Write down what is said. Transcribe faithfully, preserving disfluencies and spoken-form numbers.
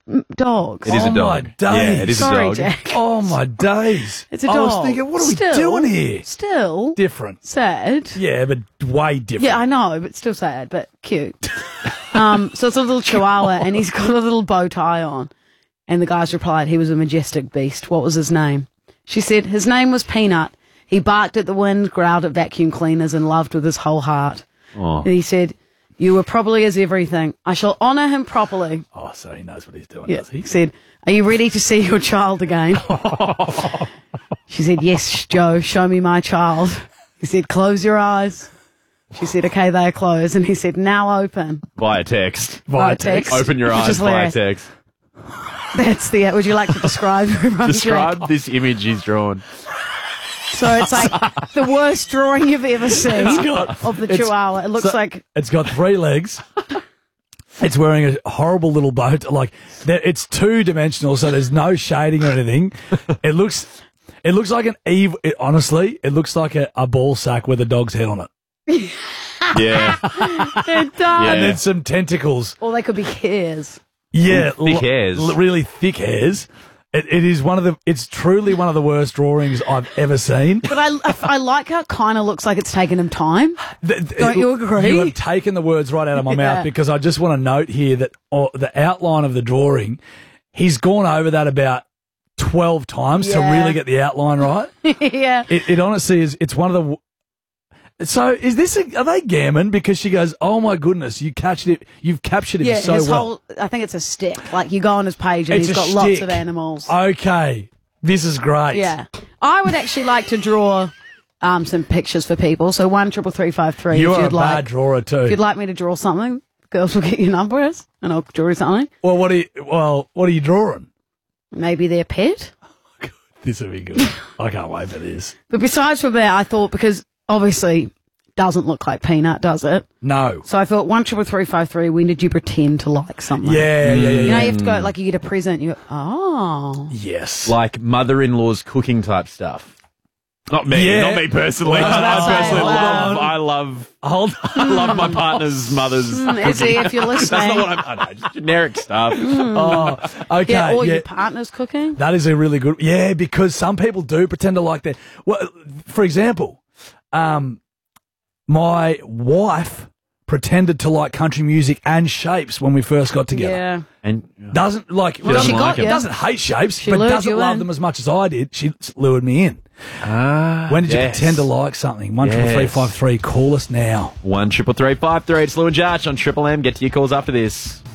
m- dogs. It is a Oh, dog. my days. Yeah, it is Sorry, a dog. Jack. Oh, my days. It's a I dog. was thinking, what are Still- we doing here? Still Different. sad. Yeah, but way different. Yeah, I know, but still sad, but cute. um, so it's a little chihuahua, and he's got a little bow tie on. And the guys replied, he was a majestic beast. What was his name? She said, his name was Peanut. He barked at the wind, growled at vacuum cleaners, and loved with his whole heart. Oh. And he said, you were probably his everything. I shall honour him properly. Oh, so he knows what he's doing, Yeah. does he? He said, are you ready to see your child again? She said, yes, Joe, show me my child. He said, close your eyes. She said, okay, they are closed. And he said, now open. Via text. Via Via text. text. Open your Which eyes is via hilarious. text. That's the, would you like to describe everyone? Describe Jack? this image he's drawn. So it's like the worst drawing you've ever seen got- of the it's- chihuahua. It looks so- like, It's got three legs. It's wearing a horrible little boat. Like, there- it's two-dimensional, so there's no shading or anything. It looks... It looks like an evil... It, honestly, it looks like a, a ball sack with a dog's head on it. Yeah. it does. Yeah. And then some tentacles. Or they could be hairs. Yeah. Thick lo- hairs. l- Really thick hairs. It, it is one of the... It's truly one of the worst drawings I've ever seen. But I, I like how it kind of looks like it's taken him time. Th- th- Don't you agree? You have taken the words right out of my Yeah. mouth, because I just want to note here that oh, the outline of the drawing, he's gone over that about twelve times to Yeah. really get the outline right. yeah. It, it honestly is. It's one of the. w- So is this? A, are they gammon? Because she goes, "Oh my goodness, you captured it. You've captured him Yeah, so his well." whole, I think it's a stick. Like, you go on his page and It's he's a got lots shtick. of animals. Okay, this is great. Yeah. I would actually like to draw um, some pictures for people. So one triple three five three. You're if a you'd bad like, drawer too. If you'd like me to draw something, girls will get your numbers and I'll draw you something. well, what are you? Well, what are you drawing? Maybe their pet. This will be good. I can't wait for this. But besides from that, I thought, because obviously doesn't look like Peanut, does it? No. So I thought one triple three five three. When did you pretend to like something? Yeah, yeah, yeah. You know, yeah. you have to go like you get a present. You go, oh, Yes. Like mother-in-law's cooking type stuff. Not me, Yeah. not me personally. Well, I that's personally saying, love, wow. I love, Hold I love my partner's mother's Mm, cooking. Izzy, if you're That's listening. not what I'm, I know, just generic stuff. Oh, okay. yeah, or yeah. your partner's cooking. That is a really good, yeah, because some people do pretend to like that. Well, for example, um, my wife pretended to like country music and Shapes when we first got together. Yeah. And Doesn't like, doesn't doesn't, like got you. doesn't hate Shapes, She but lured doesn't you love in. them as much as I did. She lured me in. ah, When did you yes. pretend to like something? One triple three Yes. five three. Call us now. One triple three five three. It's Lou and Josh on Triple M. Get to your calls after this.